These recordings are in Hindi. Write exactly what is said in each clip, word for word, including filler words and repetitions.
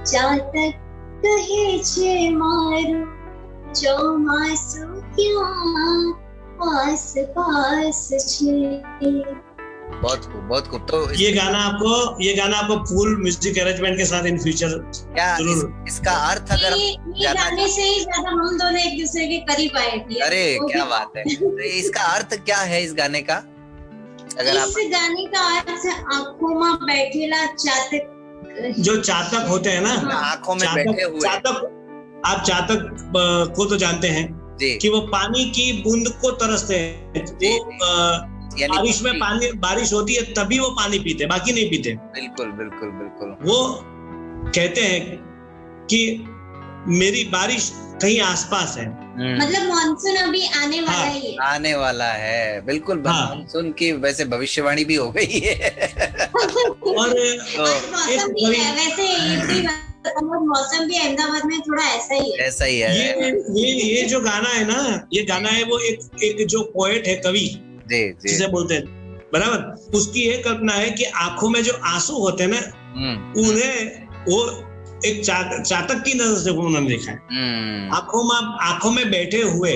ચાતક કહે છે મારું ચોમાસું ક્યાં આસપાસ છે। बहुत खूब, बहुत खूब। तो ये गाना आपको ये गाना आपको फुल म्यूजिक अरेंजमेंट के साथ इन फ्यूचर क्या इस, इसका अर्थ अगर ये, ये गाने से ही ज्यादा हम दोनों एक दूसरे के करीब आए थे। अरे क्या बात है। तो इसका अर्थ क्या है इस गाने का? अगर इस आप गाने का अर्थ आंखों में बैठेला चातक, जो चातक होते हैं ना, आंखों में चातक, बैठे हुए चातक आप चातक को तो जानते हैं जी कि वो पानी की बूंद को तरसते हैं। जी, वो बारिश में पानी बारिश होती है तभी वो पानी पीते, बाकी नहीं पीते। बिल्कुल बिल्कुल बिल्कुल। वो कहते हैं कि मेरी बारिश कहीं आसपास है, मतलब मानसून अभी आने वाला हाँ, है, आने वाला है। बिल्कुल हाँ, मानसून की वैसे भविष्यवाणी भी हो गई है। और मौसम भी है वैसे, मौसम भी अहमदाबाद में थोड़ा ऐसा ही है, ऐसा ही है। ये ये ये जो गाना है ना, ये गाना है वो एक एक जो पोएट है, कवि जी जी जिसे बोलते हैं, बराबर, उसकी ये कल्पना है कि आंखों में जो आंसू होते हैं ना, उन्हें वो एक चा, चातक की नजर से उन्होंने देखा है। आंखों में आंखों में बैठे हुए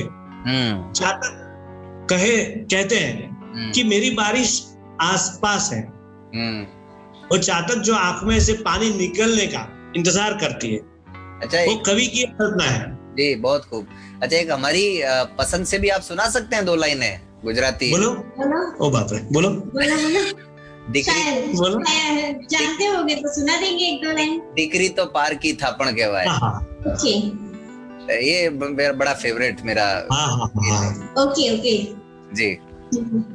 चातक कहे कहते हैं कि मेरी बारिश आसपास है। वो चातक जो आंख में से पानी निकलने का इंतजार करती है। अच्छा, वो कवि की कल्पना है जी। बहुत खूब। अच्छा, एक हमारी पसंद से भी आप सुना सकते हैं दो लाइनें गुजराती? बोलो बोलो। ओ बाप रे, बोलो बोलो बोलो। दीकरी बोलो। जानते होगे तो सुना देंगे एक दो लाइन। दीकरी तो पार की थापण कहवाय। ओके, ये मेरा बड़ा फेवरेट मेरा। हाँ हाँ हाँ। ओके ओके जी।